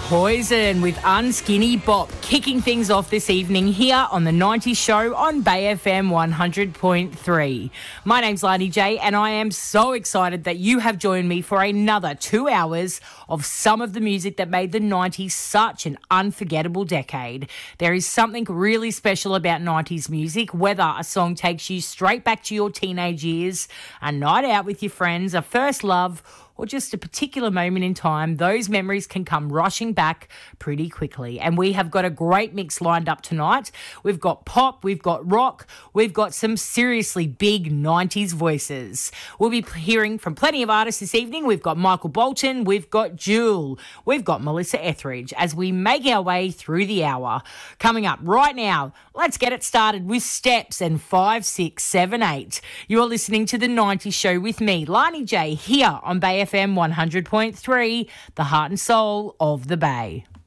Poison with Unskinny Bop, kicking things off this evening here on the 90s Show on Bay FM 100.3. My name's Lani J and I am so excited that you have joined me for another 2 hours of some of the music that made the 90s such an unforgettable decade. There is something really special about 90s music, whether a song takes you straight back to your teenage years, a night out with your friends, a first love, or just a particular moment in time, those memories can come rushing back pretty quickly. And we have got a great mix lined up tonight. We've got pop, we've got rock, we've got some seriously big 90s voices. We'll be hearing from plenty of artists this evening. We've got Michael Bolton, we've got Jewel, we've got Melissa Etheridge as we make our way through the hour. Coming up right now, let's get it started with Steps and 5, 6, 7, 8. You're listening to The 90s Show with me, Lani J, here on Bay FM 100.3, the heart and soul of the Bay.